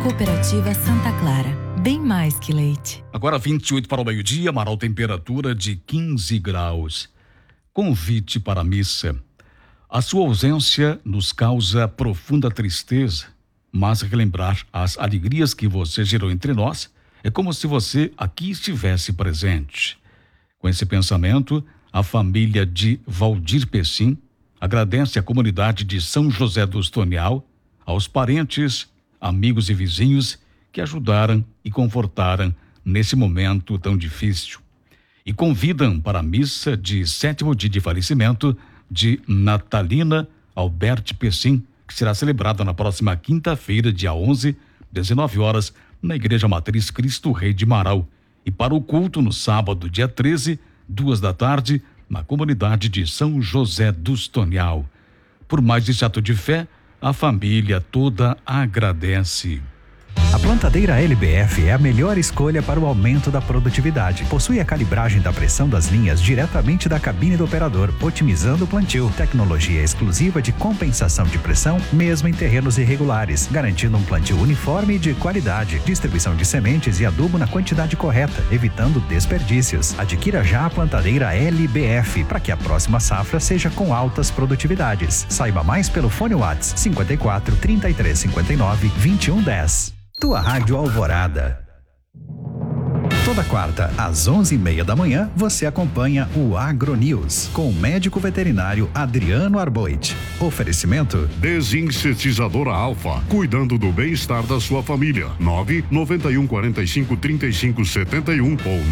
Cooperativa Santa Clara, bem mais que leite. Agora 28 para o meio-dia, Amaral, temperatura de 15 graus. Convite para a missa. A sua ausência nos causa profunda tristeza, mas relembrar as alegrias que você gerou entre nós é como se você aqui estivesse presente. Com esse pensamento, a família de Valdir Pessim agradece à comunidade de São José dos Tonial, aos parentes, amigos e vizinhos que ajudaram e confortaram nesse momento tão difícil. E convidam para a missa de 7º dia de falecimento de Natalina Alberti Pessim, que será celebrada na próxima quinta-feira, dia 11, 19 horas, na Igreja Matriz Cristo Rei de Marau. E para o culto no sábado, dia 13, 2 da tarde, na comunidade de São José dos Tonial. Por mais esse ato de fé, a família toda agradece. A plantadeira LBF é a melhor escolha para o aumento da produtividade. Possui a calibragem da pressão das linhas diretamente da cabine do operador, otimizando o plantio. Tecnologia exclusiva de compensação de pressão, mesmo em terrenos irregulares, garantindo um plantio uniforme e de qualidade. Distribuição de sementes e adubo na quantidade correta, evitando desperdícios. Adquira já a plantadeira LBF para que a próxima safra seja com altas produtividades. Saiba mais pelo fone WhatsApp 54 33 59 21 10. Tua Rádio Alvorada. Toda quarta, às 11h30 da manhã, você acompanha o AgroNews com o médico veterinário Adriano Arboit. Oferecimento Desinsetizadora Alfa, cuidando do bem-estar da sua família. 991453571 ou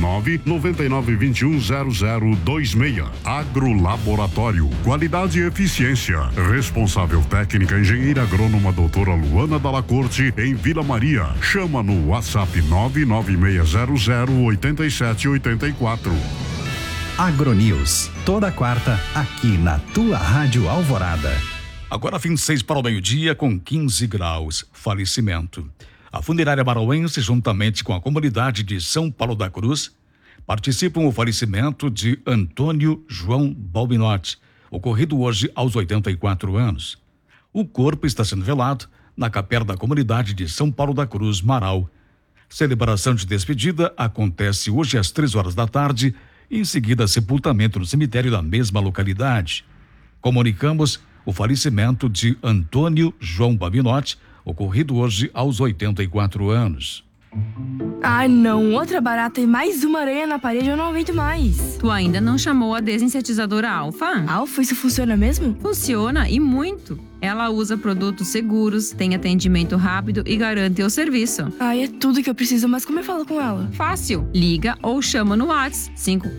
999210026. Agrolaboratório, qualidade e eficiência. Responsável técnica engenheira agrônoma doutora Luana Dalla Corte, em Vila Maria. Chama no WhatsApp 99600 8784. AgroNews, toda quarta, aqui na tua Rádio Alvorada. Agora 26 para o meio-dia, com 15 graus. Falecimento. A funerária marauense, juntamente com a comunidade de São Paulo da Cruz, participam do falecimento de Antônio João Balbinotti, ocorrido hoje aos 84 anos. O corpo está sendo velado na capela da comunidade de São Paulo da Cruz, Marau. Celebração de despedida acontece hoje às 3 horas da tarde e em seguida sepultamento no cemitério da mesma localidade. Comunicamos o falecimento de Antônio João Babinotti, ocorrido hoje aos 84 anos. Ai não, outra barata e mais uma aranha na parede, eu não aguento mais. Tu ainda não chamou a desinsetizadora Alfa? Alfa, isso funciona mesmo? Funciona e muito. Ela usa produtos seguros, tem atendimento rápido e garante o serviço. Ai, é tudo que eu preciso, mas como eu falo com ela? Fácil, liga ou chama no WhatsApp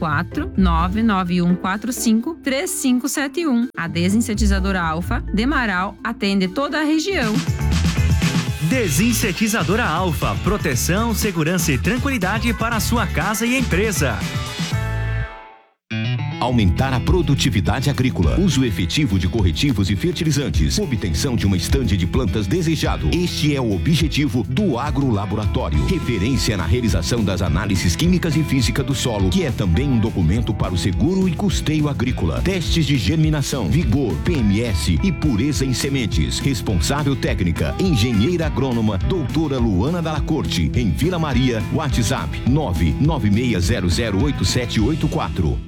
54991453571. A desinsetizadora Alfa de Marau atende toda a região. Desinsetizadora Alfa, proteção, segurança e tranquilidade para a sua casa e empresa. Aumentar a produtividade agrícola, uso efetivo de corretivos e fertilizantes, obtenção de uma estande de plantas desejado. Este é o objetivo do Agrolaboratório, referência na realização das análises químicas e física do solo, que é também um documento para o seguro e custeio agrícola. Testes de germinação, vigor, PMS e pureza em sementes. Responsável técnica, engenheira agrônoma, doutora Luana Dalla Corte, em Vila Maria, WhatsApp 996008784.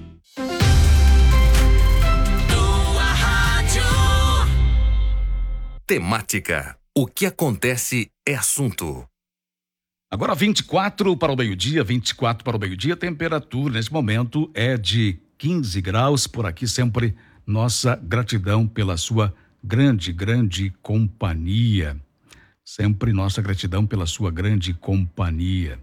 Temática. O que acontece é assunto. Agora 24 para o meio-dia, temperatura nesse momento é de 15 graus. Por aqui sempre nossa gratidão pela sua grande companhia. Sempre nossa gratidão pela sua grande companhia.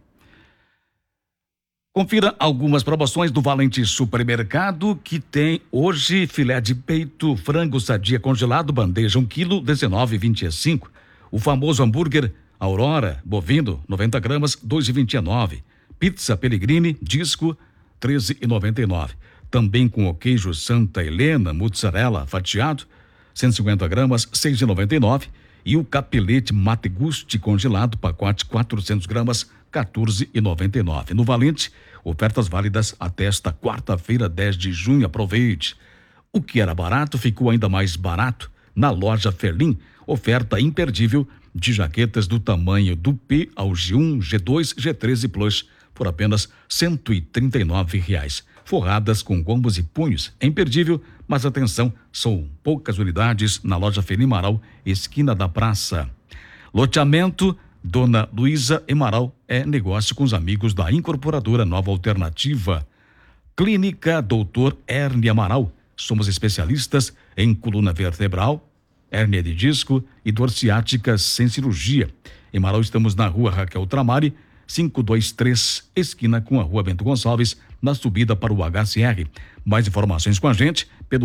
Confira algumas promoções do Valente Supermercado, que tem hoje filé de peito, frango sadia congelado, bandeja 1 kg, 19,25. O famoso hambúrguer Aurora, bovino, 90 gramas, 2,29. Pizza Pellegrini, disco, 13,99. Também com o queijo Santa Helena, mozzarella fatiado, 150 gramas, 6,99. E o capelete Mate Gusti congelado, pacote 400 gramas, 14,99. No Valente, ofertas válidas até esta quarta-feira, 10 de junho. Aproveite. O que era barato ficou ainda mais barato na loja Ferlim. Oferta imperdível de jaquetas do tamanho do P ao G1, G2, G13 Plus por apenas R$ 139. Forradas com gombos e punhos. É imperdível, mas atenção, são poucas unidades na loja Feli Amaral, esquina da praça. Loteamento Dona Luísa Amaral é negócio com os amigos da Incorporadora Nova Alternativa. Clínica Doutor Hérnia Amaral. Somos especialistas em coluna vertebral, hérnia de disco e dor ciática sem cirurgia. Em Amaral estamos na rua Raquel Tramari, 523, esquina com a rua Bento Gonçalves, na subida para o HCR. Mais informações com a gente pelo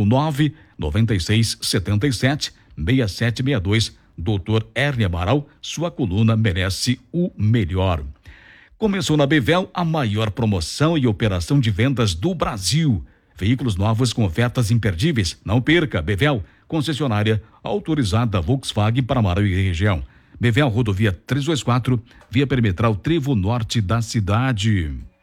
996776762. Doutor Hérnia Amaral, sua coluna merece o melhor. Começou na Bevel a maior promoção e operação de vendas do Brasil. Veículos novos com ofertas imperdíveis. Não perca, Bevel, concessionária autorizada Volkswagen para Amaral e região. Bevel, rodovia 324, via perimetral Trevo Norte da cidade.